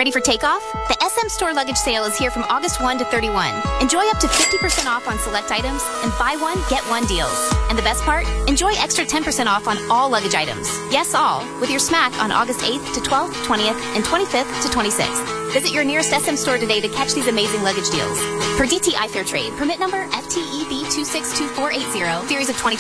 Ready for takeoff? The SM Store luggage sale is here from August 1 to 31. Enjoy up to 50% off on select items and buy one, get one deals. And the best part? Enjoy extra 10% off on all luggage items. Yes, all, with your smack on August 8th to 12th, 20th, and 25th to 26th. Visit your nearest SM Store today to catch these amazing luggage deals. Per DTI Fair Trade, permit number FTEB 262480, series of 2020.